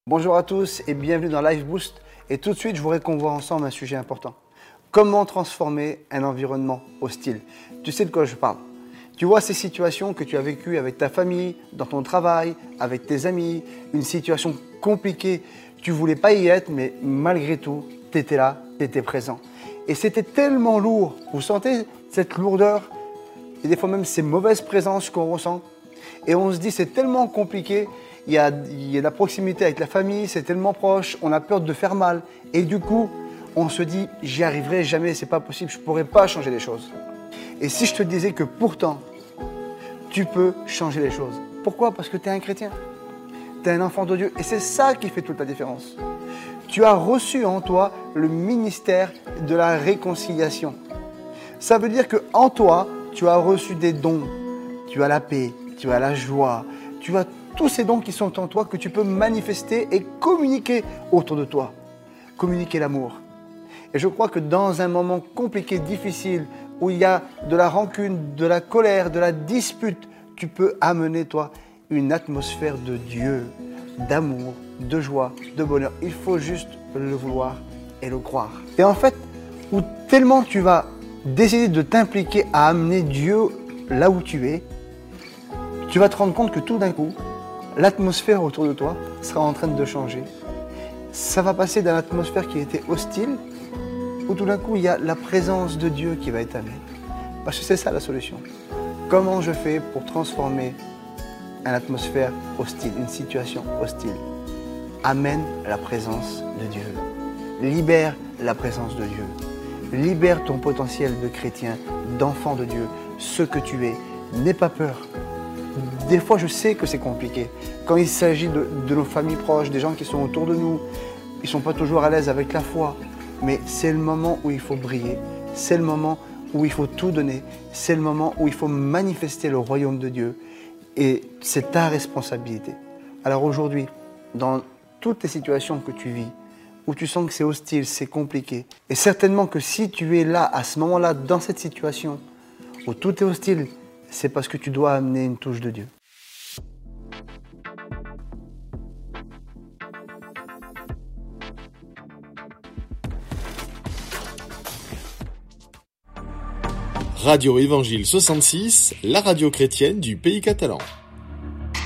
Bonjour à tous et bienvenue dans Life Boost. Et tout de suite, je voudrais qu'on voit ensemble un sujet important. Comment transformer un environnement hostile? Tu sais de quoi je parle. Tu vois ces situations que tu as vécues avec ta famille, dans ton travail, avec tes amis, une situation compliquée. Tu ne voulais pas y être, mais malgré tout, tu étais là, tu étais présent. Et c'était tellement lourd. Vous sentez cette lourdeur et des fois même ces mauvaises présences qu'on ressent. Et on se dit, c'est tellement compliqué. Il y a la proximité avec la famille, c'est tellement proche, on a peur de faire mal. Et du coup, on se dit, j'y arriverai jamais, c'est pas possible, je ne pourrai pas changer les choses. Et si je te disais que pourtant, tu peux changer les choses. Pourquoi? Parce que tu es un chrétien. Tu es un enfant de Dieu. Et c'est ça qui fait toute la différence. Tu as reçu en toi le ministère de la réconciliation. Ça veut dire qu'en toi, tu as reçu des dons. Tu as la paix, tu as la joie, tu as tous ces dons qui sont en toi que tu peux manifester et communiquer autour de toi. Communiquer l'amour. Et je crois que dans un moment compliqué, difficile, où il y a de la rancune, de la colère, de la dispute, tu peux amener, toi, une atmosphère de Dieu, d'amour, de joie, de bonheur. Il faut juste le vouloir et le croire. Et en fait, où tellement tu vas décider de t'impliquer à amener Dieu là où tu es, tu vas te rendre compte que tout d'un coup, l'atmosphère autour de toi sera en train de changer. Ça va passer d'une atmosphère qui était hostile, où tout d'un coup, il y a la présence de Dieu qui va être amenée. Parce que c'est ça la solution. Comment je fais pour transformer une atmosphère hostile, une situation hostile? Amène la présence de Dieu. Libère la présence de Dieu. Libère ton potentiel de chrétien, d'enfant de Dieu, ce que tu es. N'aie pas peur. Des fois, je sais que c'est compliqué. Quand il s'agit de nos familles proches, des gens qui sont autour de nous, ils ne sont pas toujours à l'aise avec la foi. Mais c'est le moment où il faut briller. C'est le moment où il faut tout donner. C'est le moment où il faut manifester le royaume de Dieu. Et c'est ta responsabilité. Alors aujourd'hui, dans toutes les situations que tu vis, où tu sens que c'est hostile, c'est compliqué, et certainement que si tu es là, à ce moment-là, dans cette situation, où tout est hostile, c'est parce que tu dois amener une touche de Dieu. Radio Évangile 66, la radio chrétienne du pays catalan.